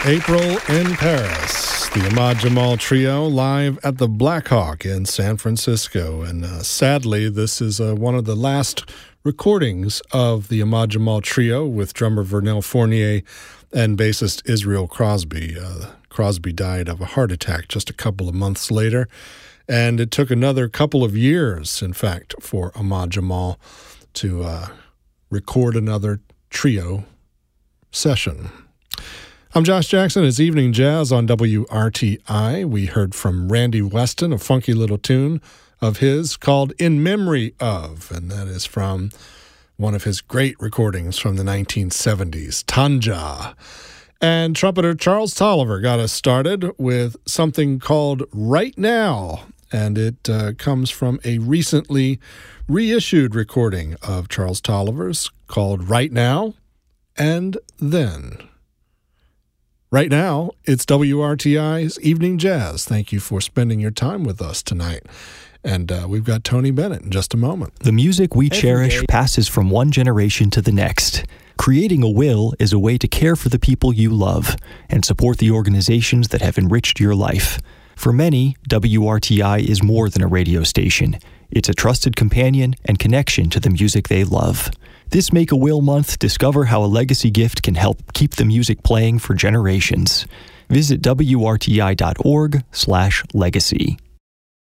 April in Paris, the Ahmad Jamal Trio live at the Black Hawk in San Francisco. And sadly, this is one of the last recordings of the Ahmad Jamal Trio with drummer Vernel Fournier and bassist Israel Crosby. Crosby died of a heart attack just a couple of months later. And it took another couple of years, in fact, for Ahmad Jamal to record another trio session. I'm Josh Jackson. It's Evening Jazz on WRTI. We heard from Randy Weston, a funky little tune of his called In Memory Of, and that is from one of his great recordings from the 1970s, Tanja. And trumpeter Charles Tolliver got us started with something called Right Now, and it comes from a recently reissued recording of Charles Tolliver's called Right Now and Then. Right now, it's WRTI's Evening Jazz. Thank you for spending your time with us tonight. And we've got Tony Bennett in just a moment. The music we cherish passes from one generation to the next. Creating a will is a way to care for the people you love and support the organizations that have enriched your life. For many, WRTI is more than a radio station. It's a trusted companion and connection to the music they love. This Make a Will month, discover how a legacy gift can help keep the music playing for generations. Visit WRTI.org/legacy.